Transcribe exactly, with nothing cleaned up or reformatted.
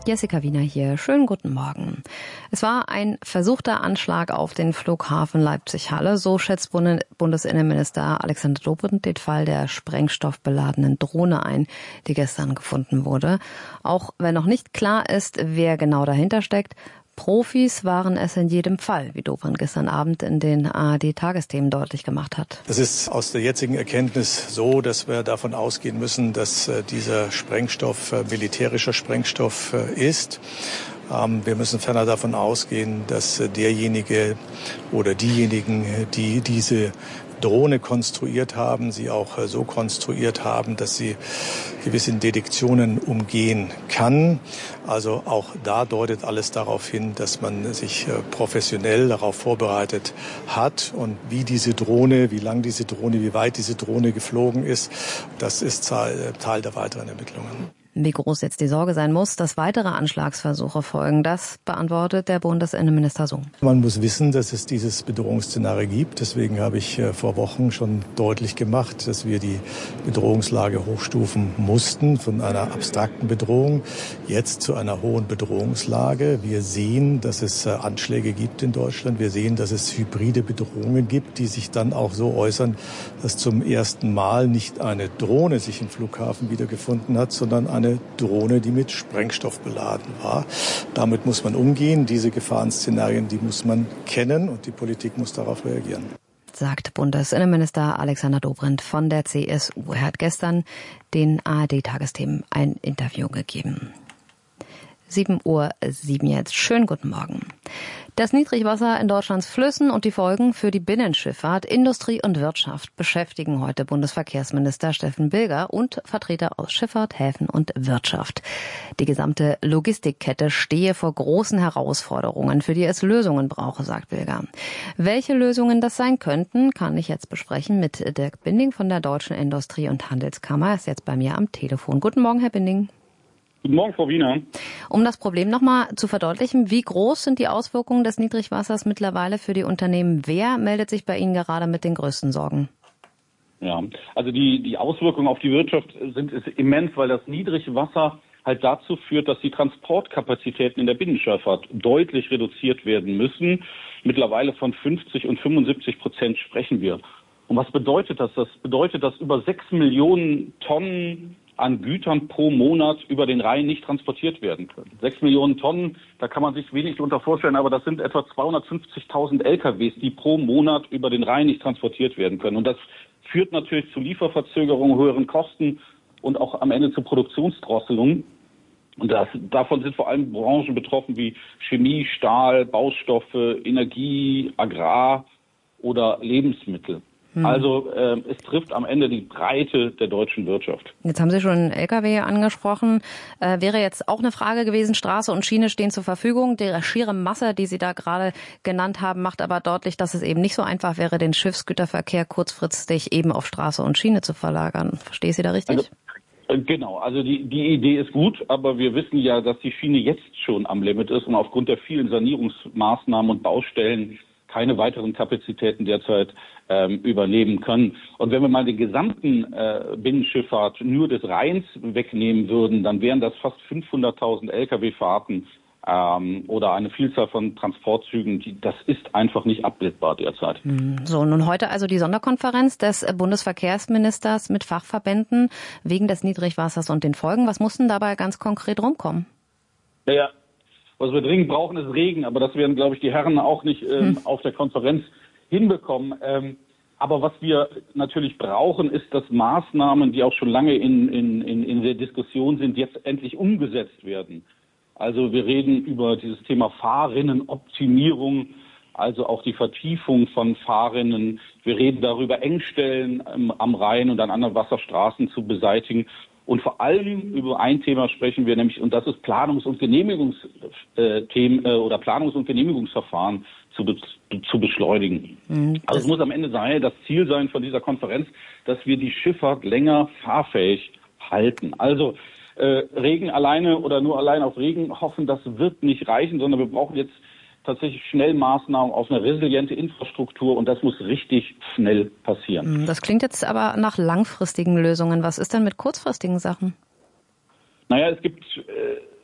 Jessica Wiener hier. Schönen guten Morgen. Es war ein versuchter Anschlag auf den Flughafen Leipzig-Halle. So schätzt Bundesinnenminister Alexander Dobrindt den Fall der sprengstoffbeladenen Drohne ein, die gestern gefunden wurde. Auch wenn noch nicht klar ist, wer genau dahinter steckt, Profis waren es in jedem Fall, wie Dobrindt gestern Abend in den A R D-Tagesthemen deutlich gemacht hat. Das ist aus der jetzigen Erkenntnis so, dass wir davon ausgehen müssen, dass äh, dieser Sprengstoff äh, militärischer Sprengstoff äh, ist. Ähm, wir müssen ferner davon ausgehen, dass äh, derjenige oder diejenigen, die diese Drohne konstruiert haben, sie auch äh, so konstruiert haben, dass sie gewisse Detektionen umgehen kann. Also auch da deutet alles darauf hin, dass man sich äh, professionell darauf vorbereitet hat. Und wie diese Drohne, wie lang diese Drohne, wie weit diese Drohne geflogen ist, das ist Teil, Teil der weiteren Ermittlungen. Wie groß jetzt die Sorge sein muss, dass weitere Anschlagsversuche folgen, das beantwortet der Bundesinnenminister so. Man muss wissen, dass es dieses Bedrohungsszenario gibt. Deswegen habe ich vor Wochen schon deutlich gemacht, dass wir die Bedrohungslage hochstufen mussten von einer abstrakten Bedrohung jetzt zu einer hohen Bedrohungslage. Wir sehen, dass es Anschläge gibt in Deutschland. Wir sehen, dass es hybride Bedrohungen gibt, die sich dann auch so äußern, dass zum ersten Mal nicht eine Drohne sich im Flughafen wiedergefunden hat, sondern eine Eine Drohne, die mit Sprengstoff beladen war. Damit muss man umgehen. Diese Gefahrenszenarien, die muss man kennen und die Politik muss darauf reagieren. Sagt Bundesinnenminister Alexander Dobrindt von der C S U. Er hat gestern den A R D-Tagesthemen ein Interview gegeben. sieben Uhr sieben jetzt. Schönen guten Morgen. Das Niedrigwasser in Deutschlands Flüssen und die Folgen für die Binnenschifffahrt, Industrie und Wirtschaft beschäftigen heute Bundesverkehrsminister Steffen Bilger und Vertreter aus Schifffahrt, Häfen und Wirtschaft. Die gesamte Logistikkette stehe vor großen Herausforderungen, für die es Lösungen brauche, sagt Bilger. Welche Lösungen das sein könnten, kann ich jetzt besprechen mit Dirk Binding von der Deutschen Industrie- und Handelskammer. Er ist jetzt bei mir am Telefon. Guten Morgen, Herr Binding. Guten Morgen, Frau Wiener. Um das Problem nochmal zu verdeutlichen, wie groß sind die Auswirkungen des Niedrigwassers mittlerweile für die Unternehmen? Wer meldet sich bei Ihnen gerade mit den größten Sorgen? Ja, also die, die Auswirkungen auf die Wirtschaft sind immens, weil das Niedrigwasser halt dazu führt, dass die Transportkapazitäten in der Binnenschifffahrt deutlich reduziert werden müssen. Mittlerweile von fünfzig und fünfundsiebzig Prozent sprechen wir. Und was bedeutet das? Das bedeutet, dass über sechs Millionen Tonnen an Gütern pro Monat über den Rhein nicht transportiert werden können. Sechs Millionen Tonnen, da kann man sich wenig darunter vorstellen, aber das sind etwa zweihundertfünfzigtausend L K Ws, die pro Monat über den Rhein nicht transportiert werden können. Und das führt natürlich zu Lieferverzögerungen, höheren Kosten und auch am Ende zu Produktionsdrosselungen. Und das, davon sind vor allem Branchen betroffen wie Chemie, Stahl, Baustoffe, Energie, Agrar oder Lebensmittel. Also äh, es trifft am Ende die Breite der deutschen Wirtschaft. Jetzt haben Sie schon L K W angesprochen. Äh, wäre jetzt auch eine Frage gewesen, Straße und Schiene stehen zur Verfügung. Die schiere Masse, die Sie da gerade genannt haben, macht aber deutlich, dass es eben nicht so einfach wäre, den Schiffsgüterverkehr kurzfristig eben auf Straße und Schiene zu verlagern. Verstehe ich Sie da richtig? Also, Genau, also die, die Idee ist gut, aber wir wissen ja, dass die Schiene jetzt schon am Limit ist und aufgrund der vielen Sanierungsmaßnahmen und Baustellen keine weiteren Kapazitäten derzeit ähm, übernehmen können. Und wenn wir mal den gesamten äh, Binnenschifffahrt nur des Rheins wegnehmen würden, dann wären das fast fünfhunderttausend L K W-Fahrten ähm, oder eine Vielzahl von Transportzügen. Die, das ist einfach nicht abbildbar derzeit. So, nun heute also die Sonderkonferenz des Bundesverkehrsministers mit Fachverbänden wegen des Niedrigwassers und den Folgen. Was muss denn dabei ganz konkret rumkommen? Ja, was wir dringend brauchen, ist Regen, aber das werden, glaube ich, die Herren auch nicht ähm, hm. auf der Konferenz hinbekommen. Ähm, aber was wir natürlich brauchen, ist, dass Maßnahmen, die auch schon lange in, in, in, in der Diskussion sind, jetzt endlich umgesetzt werden. Also wir reden über dieses Thema Fahrrinnenoptimierung, also auch die Vertiefung von Fahrrinnen. Wir reden darüber, Engstellen ähm, am Rhein und an anderen Wasserstraßen zu beseitigen. Und vor allem über ein Thema sprechen wir nämlich, und das ist Planungs- und Genehmigungsthemen äh, oder Planungs- und Genehmigungsverfahren zu, be zu beschleunigen. Mhm, also es muss am Ende sein, das Ziel sein von dieser Konferenz, dass wir die Schifffahrt länger fahrfähig halten. Also äh, Regen alleine oder nur allein auf Regen hoffen, das wird nicht reichen, sondern wir brauchen jetzt tatsächlich schnell Maßnahmen auf eine resiliente Infrastruktur und das muss richtig schnell passieren. Das klingt jetzt aber nach langfristigen Lösungen. Was ist denn mit kurzfristigen Sachen? Naja, es gibt äh,